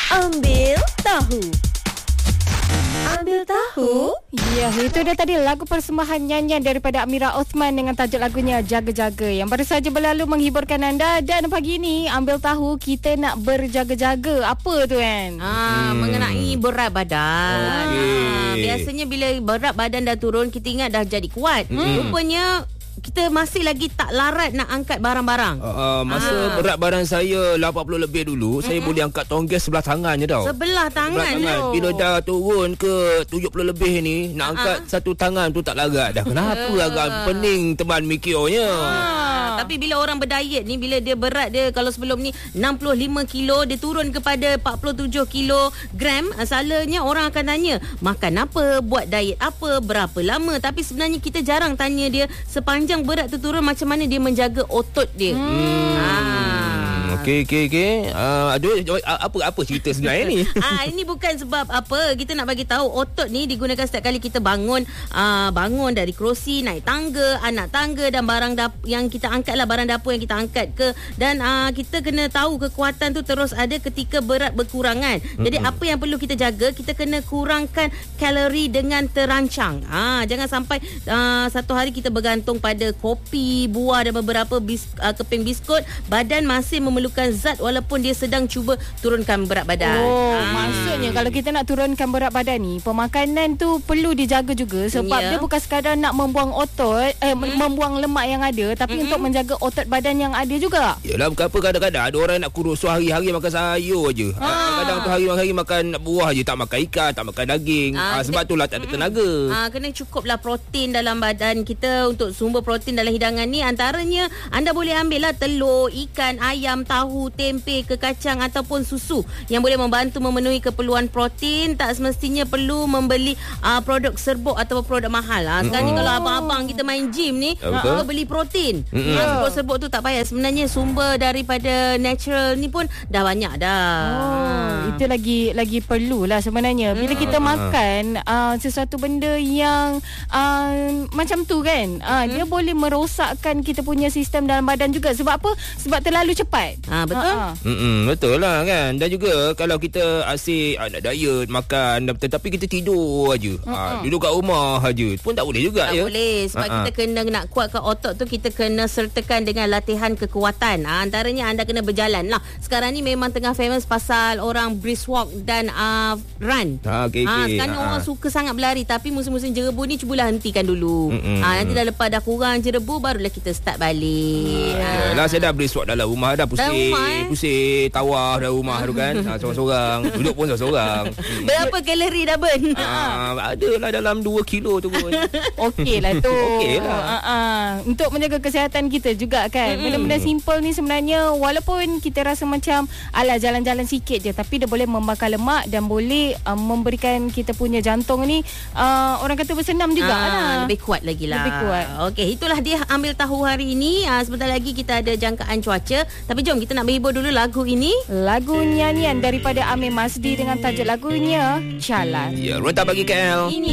Ambil tahu. Ambil tahu. Ya, itu dia tadi lagu persembahan nyanyian daripada Amira Osman dengan tajuk lagunya Jaga-Jaga yang baru saja berlalu menghiburkan anda. Dan pagi ini Ambil Tahu kita nak berjaga-jaga. Apa tu kan? Mengenai berat badan. Biasanya bila berat badan dah turun, kita ingat dah jadi kuat. Rupanya kita masih lagi tak larat nak angkat barang-barang. Masa berat badan saya 80 lebih dulu, saya boleh angkat tonggeng sebelah tangan je tau. Sebelah tangan. Bila dah turun ke 70 lebih ni, nak angkat satu tangan tu tak larat dah. Kenapa agak pening teman mikirnya. Tapi bila orang berdiet ni, bila dia berat dia, kalau sebelum ni 65 kilo, dia turun kepada 47 kilogram, asalnya orang akan tanya, makan apa, buat diet apa, berapa lama. Tapi sebenarnya kita jarang tanya dia sepanjang berat tu turun, macam mana dia menjaga otot dia. Okey. Apa cerita sebenarnya ni? Ini bukan sebab apa, kita nak bagi tahu otot ni digunakan setiap kali kita bangun dari kerusi, naik tangga, anak tangga, dan barang yang kita angkat lah, barang dapur yang kita angkat ke. Dan kita kena tahu kekuatan tu terus ada ketika berat berkurangan. Jadi apa yang perlu kita jaga, kita kena kurangkan kalori dengan terancang. Jangan sampai satu hari kita bergantung pada kopi, buah dan beberapa keping biskut. Badan masih memerlukan zat walaupun dia sedang cuba turunkan berat badan. Maksudnya kalau kita nak turunkan berat badan ni, pemakanan tu perlu dijaga juga. Sebab dia bukan sekadar nak membuang otot, membuang lemak yang ada, tapi untuk menjaga otot badan yang ada juga. Yalah, bukan apa, kadang-kadang ada orang nak kurus, so hari-hari makan sayur je. Kadang tu hari-hari makan buah je, tak makan ikan, tak makan daging. Sebab itulah tak ada tenaga. Kena cukuplah protein dalam badan kita. Untuk sumber protein dalam hidangan ni, antaranya anda boleh ambil lah telur, ikan, ayam, tahu, tempe, kekacang ataupun susu yang boleh membantu memenuhi keperluan protein. Tak semestinya perlu membeli produk serbuk atau produk mahal. Sekarang ni kalau abang-abang kita main gym ni, beli protein. Produk serbuk tu tak payah. Sebenarnya sumber daripada natural ni pun dah banyak dah. Itu lagi perlulah sebenarnya. Bila kita makan sesuatu benda yang macam tu kan, dia boleh merosakkan kita punya sistem dalam badan juga. Sebab apa? Sebab terlalu cepat. Betul? Betul lah kan. Dan juga kalau kita asyik nak diet, makan, tetapi kita tidur aja, duduk kat rumah aja pun tak boleh juga. Tak boleh. Sebab kita kena nak kuatkan otot tu, kita kena sertakan dengan latihan kekuatan. Antaranya anda kena berjalan lah. Sekarang ni memang tengah famous pasal orang brisk walk dan run. Sekarang ni orang suka sangat berlari. Tapi musim-musim jerebu ni cubalah hentikan dulu. Nanti dah lepas dah kurang jerebu, barulah kita start balik. Yalah, saya dah brisk walk dalam rumah dah. Pusing tawar dalam rumah tu kan. Seorang-seorang. Duduk pun seorang-seorang. Berapa kalori dah burn? Adalah dalam 2 kilo tu pun. Okey lah tu. Untuk menjaga kesihatan kita juga kan. Benda-benda simple ni sebenarnya, walaupun kita rasa macam jalan-jalan sikit je, tapi dia boleh membakar lemak dan boleh memberikan kita punya jantung ni orang kata bersenam juga. Lebih kuat lagi lah. Lebih kuat. Okey, itulah dia Ambil Tahu hari ini. Sebentar lagi kita ada jangkaan cuaca. Tapi jom kita nak berhibur dulu lagu ini. Lagu nyanyian daripada Amir Masdi dengan tajuk lagunya Jalan. Ya, Rota Bagi KL. Ini